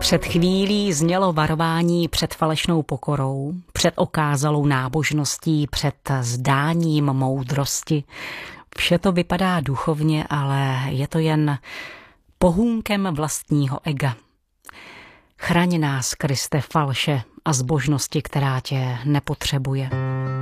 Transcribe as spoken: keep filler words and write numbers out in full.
Před chvílí znělo varování před falešnou pokorou, před okázalou nábožností, před zdáním moudrosti. Vše to vypadá duchovně, ale je to jen pohůnkem vlastního ega. Chraň nás, Kriste, falše a zbožnosti, která tě nepotřebuje.